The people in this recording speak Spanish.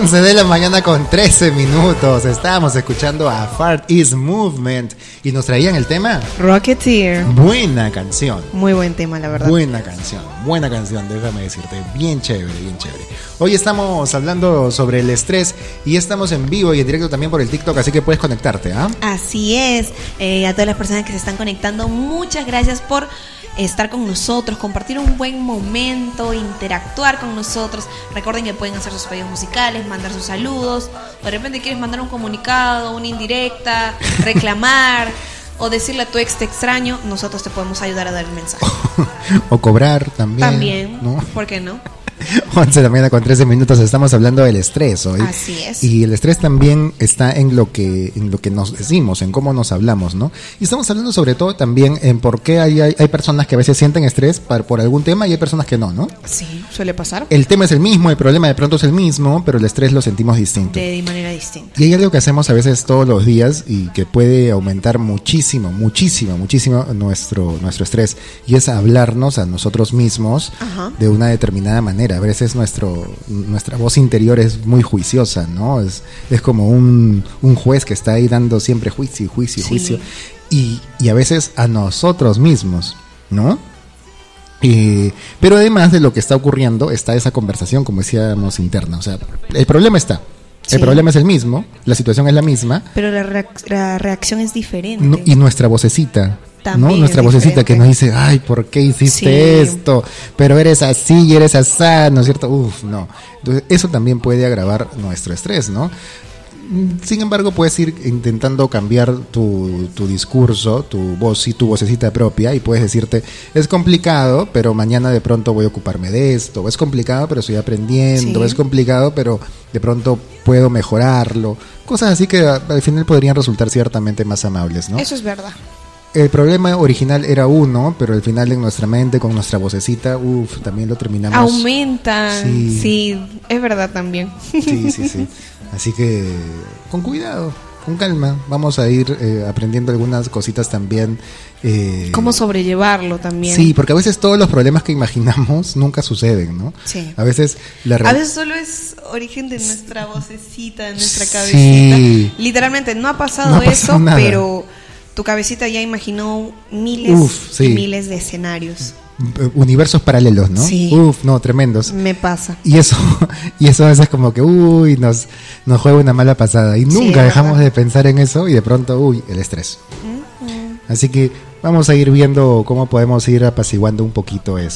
11 de la mañana con 13 minutos. Estábamos escuchando a Far East Movement y nos traían el tema Rocketeer. Buena canción. Muy buen tema, la verdad. Buena canción, déjame decirte. Bien chévere, bien chévere. Hoy estamos hablando sobre el estrés y estamos en vivo y en directo también por el TikTok, así que puedes conectarte, ¿ah? Así es. A todas las personas que se están conectando, muchas gracias por estar con nosotros, compartir un buen momento, interactuar con nosotros. Recuerden que pueden hacer sus pedidos musicales, mandar sus saludos. De repente quieres mandar un comunicado, una indirecta, reclamar o decirle a tu ex te extraño, nosotros te podemos ayudar a dar el mensaje. O cobrar también. También, ¿no? ¿Por qué no? 11 de la mañana con 13 minutos. Estamos hablando del estrés hoy. Así es. Y el estrés también está en lo que nos decimos, en cómo nos hablamos, ¿no? Y estamos hablando sobre todo también en por qué hay personas que a veces sienten estrés por algún tema y hay personas que no, ¿no? Sí, suele pasar. El tema es el mismo, el problema de pronto es el mismo, pero el estrés lo sentimos distinto. De manera distinta. Y hay algo que hacemos a veces todos los días y que puede aumentar muchísimo nuestro estrés, y es hablarnos a nosotros mismos. Ajá. De una determinada manera. A veces nuestra voz interior es muy juiciosa, ¿no? Es como un juez que está ahí dando siempre juicio. Y a veces a nosotros mismos, ¿no? Pero además de lo que está ocurriendo, está esa conversación, como decíamos, interna. O sea, el problema está. Sí. El problema es el mismo, la situación es la misma. Pero la reacción es diferente. No, y nuestra vocecita, también, ¿no? Nuestra vocecita que nos dice, ay, ¿por qué hiciste esto? Pero eres así y eres asá, ¿no es cierto? No. Entonces, eso también puede agravar nuestro estrés, ¿no? Sin embargo, puedes ir intentando cambiar tu discurso, tu voz y tu vocecita propia, y puedes decirte, es complicado, pero mañana de pronto voy a ocuparme de esto. O es complicado, pero estoy aprendiendo. Sí. Es complicado, pero de pronto puedo mejorarlo. Cosas así que al final podrían resultar ciertamente más amables, ¿no? Eso es verdad. El problema original era uno, pero al final en nuestra mente, con nuestra vocecita, también lo terminamos. Aumentan, sí, es verdad también. Sí. Así que, con cuidado, con calma, vamos a ir aprendiendo algunas cositas también. Cómo sobrellevarlo también. Sí, porque a veces todos los problemas que imaginamos nunca suceden, ¿no? Sí. A veces solo es origen de nuestra vocecita, de nuestra cabecita. Sí. Literalmente, no ha pasado eso, nada. Pero tu cabecita ya imaginó miles y miles de escenarios. Universos paralelos, ¿no? Sí. No, tremendos. Me pasa. Y eso a veces como que, nos juega una mala pasada. Y nunca dejamos de pensar en eso y de pronto, el estrés. Así que vamos a ir viendo cómo podemos ir apaciguando un poquito eso.